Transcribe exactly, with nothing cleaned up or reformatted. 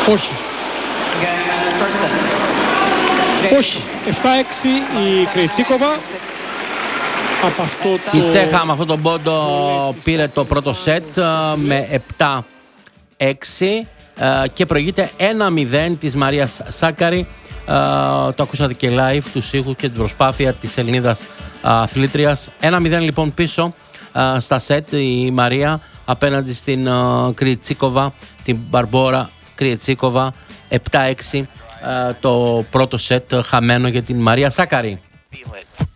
Όχι. Όχι. επτά έξι η Κρεϊτσίκοβα. Από αυτό το... Η Τσέχα με αυτόν τον πόντο πήρε το πρώτο σετ με επτά έξι και προηγείται ένα μηδέν της Μαρίας Σάκαρη. Το ακούσατε και live, τους ήχους και την προσπάθεια της Ελληνίδας αθλήτριας. ένα μηδέν λοιπόν πίσω στα σετ η Μαρία απέναντι στην Κρεϊτσίκοβα, την Μπαρμπόρα Κρεϊτσίκοβα. Επτά έξι το πρώτο σετ χαμένο για την Μαρία Σάκαρη.